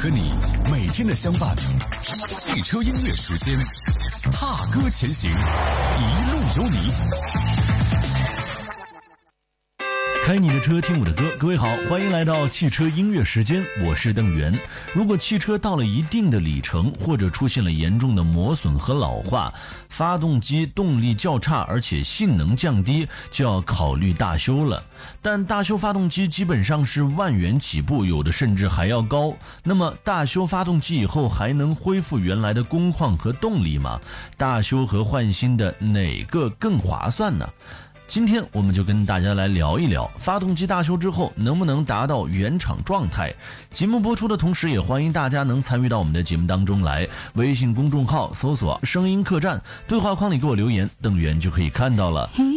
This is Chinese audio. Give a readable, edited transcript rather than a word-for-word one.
和你每天的相伴。汽车音乐时间，踏歌前行，一路有你。 开你的车，听我的歌。各位好，欢迎来到汽车音乐时间，我是邓源。如果汽车到了一定的里程，或者出现了严重的磨损和老化，发动机动力较差，而且性能降低，就要考虑大修了。但大修发动机基本上是10000元起步，有的甚至还要高。那么大修发动机以后还能恢复原来的工况和动力吗？大修和换新的哪个更划算呢？今天我们就跟大家来聊一聊发动机大修之后能不能达到原厂状态。节目播出的同时，也欢迎大家能参与到我们的节目当中来。微信公众号搜索声音客栈，对话框里给我留言，邓源就可以看到了。